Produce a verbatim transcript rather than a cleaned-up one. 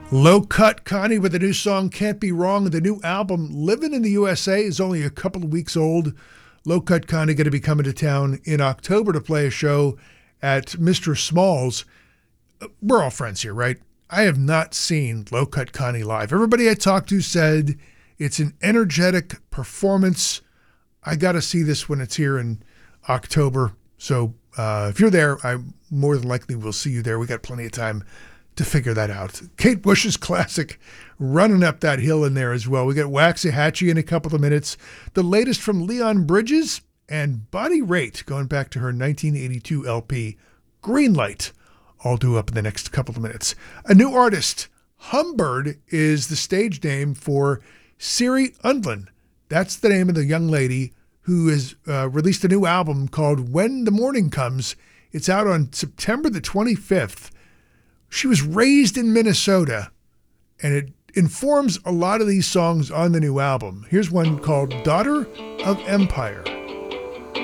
Low Cut Connie with a new song, Can't Be Wrong. The new album, Living in the U S A, is only a couple of weeks old. Low Cut Connie going to be coming to town in October to play a show at Mister Smalls. We're all friends here, right? I have not seen Low Cut Connie live. Everybody I talked to said it's an energetic performance. I got to see this when it's here in October. So uh, if you're there, I more than likely will see you there. We got plenty of time to figure that out. Kate Bush's classic, running up that hill in there as well. We got Waxahachie in a couple of minutes. The latest from Leon Bridges and Bonnie Raitt, going back to her nineteen eighty-two L P, Green Light, all due up in the next couple of minutes. A new artist, Humbird, is the stage name for Siri Undlin. That's the name of the young lady who has uh, released a new album called When the Morning Comes. It's out on September the twenty-fifth. She was raised in Minnesota, and it informs a lot of these songs on the new album. Here's one called Daughter of Empire.